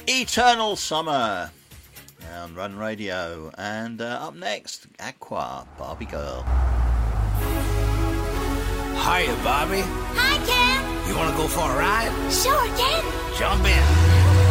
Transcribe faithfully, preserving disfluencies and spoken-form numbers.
Eternal Summer on Run Radio. And uh, up next, Aqua, Barbie Girl. Hiya, Bobby. Hi, Ken. You want to go for a ride? Sure, Ken. Jump in.